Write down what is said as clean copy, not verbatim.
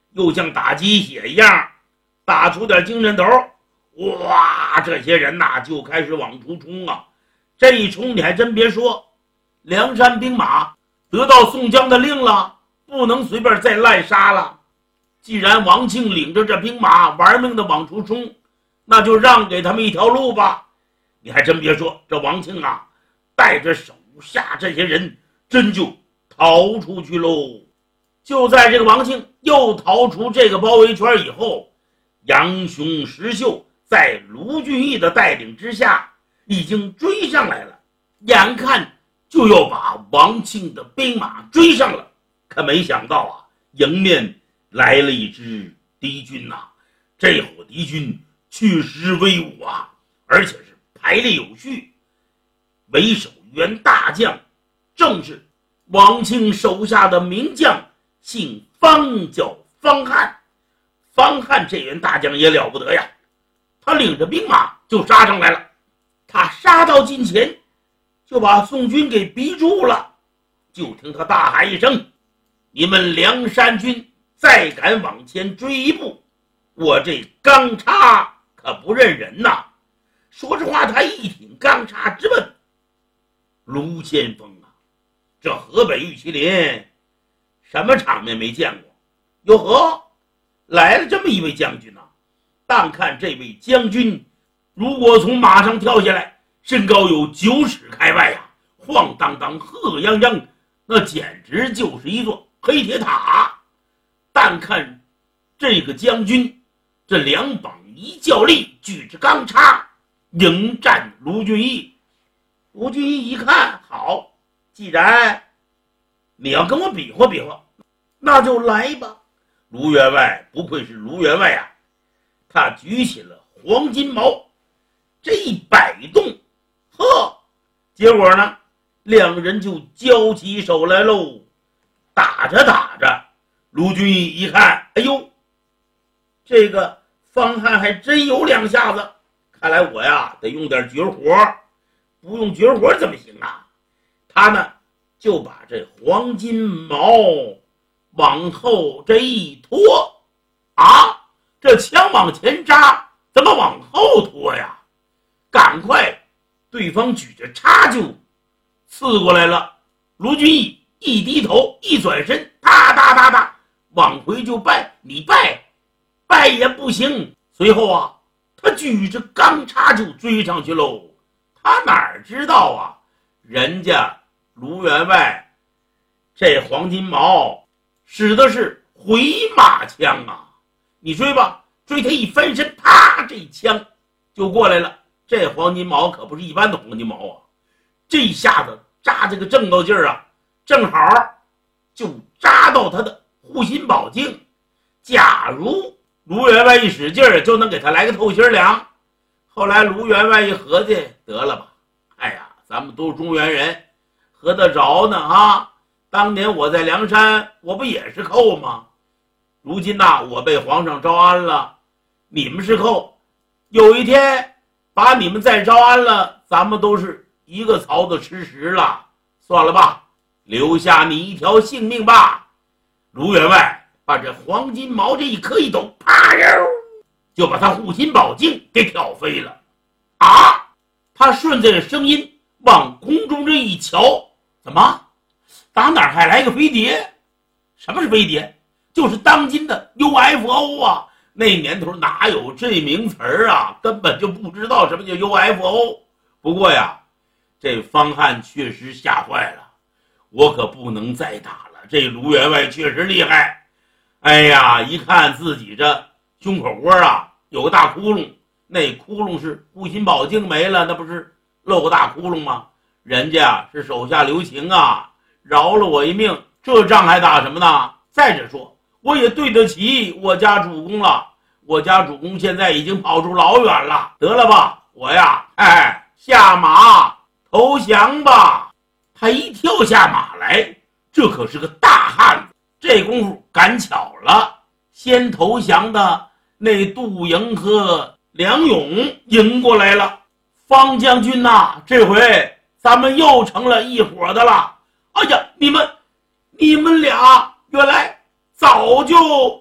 又像打鸡血一样打出点精神头，哇，这些人呐就开始往出冲啊！这一冲你还真别说，梁山兵马得到宋江的令了，不能随便再滥杀了。既然王庆领着这兵马玩命的往出冲，那就让给他们一条路吧。你还真别说，这王庆啊带着手下这些人真就逃出去喽。就在这个王庆又逃出这个包围圈以后，杨雄、石秀在卢俊义的带领之下已经追上来了，眼看就要把王庆的兵马追上了。可没想到啊，迎面来了一支敌军呐！这伙敌军确实威武啊，而且是排列有序。为首员大将正是王庆手下的名将，姓方，叫方汉。方汉这员大将也了不得呀，他领着兵马就杀上来了。他杀到近前，就把宋军给逼住了。就听他大喊一声：“你们梁山军再敢往前追一步，我这钢叉可不认人呐！”说实话，他一挺钢叉直奔卢先锋啊！这河北玉麒麟什么场面没见过？哟呵，来了这么一位将军啊！但看这位将军，如果从马上跳下来，身高有9尺开外呀，晃荡荡、鹤泱泱，那简直就是一座黑铁塔。但看这个将军，这两膀一较力，举着钢叉迎战卢俊义。卢俊义一看，好，既然你要跟我比划比划，那就来吧。卢员外不愧是卢员外啊，他举起了黄金矛，这一摆动，呵，结果呢，两人就交起手来喽。打着打着，卢俊义一看，哎呦，这个方汉还真有两下子，看来我呀得用点绝活，不用绝活怎么行啊？他呢就把这黄金矛往后这一拖，啊，这枪往前扎，怎么往后拖呀？赶快，对方举着叉就刺过来了。卢俊义一低头，一转身，哒哒哒哒往回就拜，你拜也不行。随后啊，他举着钢叉就追上去喽。他哪知道啊，人家卢员外这黄金矛使的是回马枪啊！你追吧，追他一翻身，啪，这枪就过来了。这黄金矛可不是一般的黄金矛啊，这一下子扎这个正到劲儿啊，正好就扎到他的护心宝镜。假如卢员外一使劲儿，就能给他来个透心凉。后来卢员外一合计，得了吧，哎呀，咱们都是中原人，合得着呢啊！当年我在梁山，我不也是寇吗？如今呐，我被皇上招安了，你们是寇，有一天把你们再招安了，咱们都是一个槽子吃食了。算了吧，留下你一条性命吧。卢员外把这黄金矛这一磕一抖，啪哟，就把他护心宝镜给挑飞了。啊！他顺着声音往空中这一瞧，怎么打哪儿还来个飞碟？什么是飞碟？就是当今的 UFO 啊！那年头哪有这名词儿啊，根本就不知道什么叫 UFO。不过呀，这方汉确实吓坏了，我可不能再打了，这卢员外确实厉害。哎呀，一看自己这胸口窝啊有个大窟窿，那窟窿是护心宝镜没了，那不是露个大窟窿吗？人家是手下留情啊，饶了我一命，这仗还打什么呢？再者说，我也对得起我家主公了，我家主公现在已经跑出老远了，得了吧，我呀，下马投降吧。他一跳下马来，这可是个大汉子，这功夫赶巧了，先投降的那杜营和梁勇迎过来了。方将军呐，这回咱们又成了一伙的了。哎呀，你们俩原来早就